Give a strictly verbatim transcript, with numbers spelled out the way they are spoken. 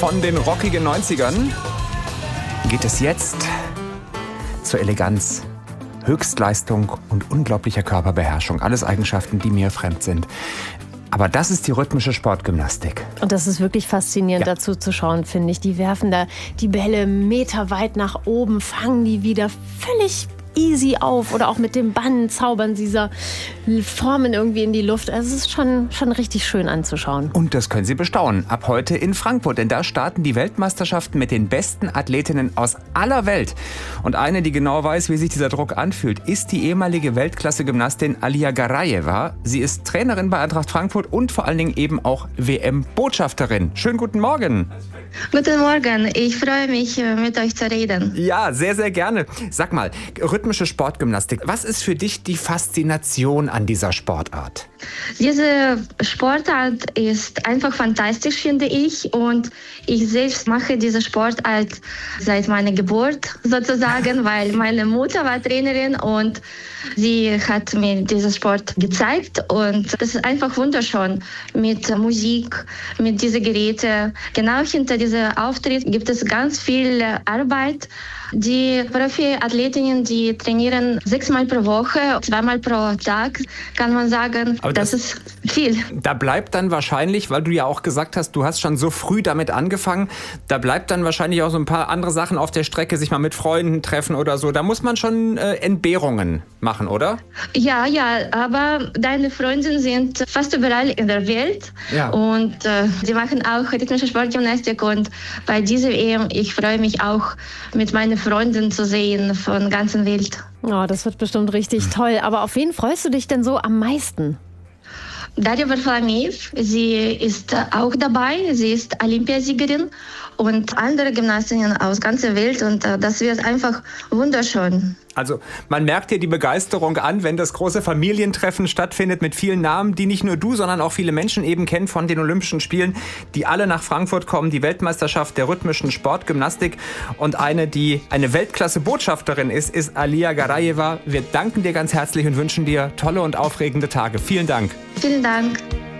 von den rockigen neunzigern geht es jetzt zur Eleganz, Höchstleistung und unglaublicher Körperbeherrschung. Alles Eigenschaften, die mir fremd sind. Aber das ist die rhythmische Sportgymnastik. Und das ist wirklich faszinierend, ja, dazu zu schauen, finde ich. Die werfen da die Bälle meterweit nach oben, fangen die wieder völlig easy auf. Oder auch mit dem Bann zaubern sie diese Formen irgendwie in die Luft. Also es ist schon, schon richtig schön anzuschauen. Und das können Sie bestaunen. Ab heute in Frankfurt. Denn da starten die Weltmeisterschaften mit den besten Athletinnen aus aller Welt. Und eine, die genau weiß, wie sich dieser Druck anfühlt, ist die ehemalige Weltklasse-Gymnastin Alia Garayeva. Sie ist Trainerin bei Eintracht Frankfurt und vor allen Dingen eben auch W M-Botschafterin. Schönen guten Morgen. Guten Morgen. Ich freue mich, mit euch zu reden. Ja, sehr, sehr gerne. Sag mal, rhythmische Sportgymnastik. Was ist für dich die Faszination an dieser Sportart? Diese Sportart ist einfach fantastisch, finde ich. Und ich selbst mache diese Sportart seit meiner Geburt sozusagen, weil meine Mutter war Trainerin und sie hat mir diesen Sport gezeigt. Und das ist einfach wunderschön mit Musik, mit diesen Geräten. Genau hinter diesem Auftritt gibt es ganz viel Arbeit. Die Profi-Athletinnen, die trainieren sechsmal pro Woche, zweimal pro Tag, kann man sagen. Aber das, das ist viel. Da bleibt dann wahrscheinlich, weil du ja auch gesagt hast, du hast schon so früh damit angefangen, da bleibt dann wahrscheinlich auch so ein paar andere Sachen auf der Strecke, sich mal mit Freunden treffen oder so. Da muss man schon äh, Entbehrungen machen, oder? Ja, ja, aber deine Freunde sind fast überall in der Welt. Ja. Und äh, die machen auch rhythmische Sportgymnastik. Und bei dieser E M, ich freue mich auch, mit meinen Freunden zu sehen von der ganzen Welt. Oh, das wird bestimmt richtig toll. Aber auf wen freust du dich denn so am meisten? Daria Varfolomeev, sie ist auch dabei. Sie ist Olympiasiegerin und andere Gymnastinnen aus ganzer Welt. Und das wird einfach wunderschön. Also man merkt dir die Begeisterung an, wenn das große Familientreffen stattfindet mit vielen Namen, die nicht nur du, sondern auch viele Menschen eben kennen von den Olympischen Spielen, die alle nach Frankfurt kommen. Die Weltmeisterschaft der rhythmischen Sportgymnastik. Und eine, die eine Weltklasse-Botschafterin ist, ist Alia Garayeva. Wir danken dir ganz herzlich und wünschen dir tolle und aufregende Tage. Vielen Dank. Vielen Dank.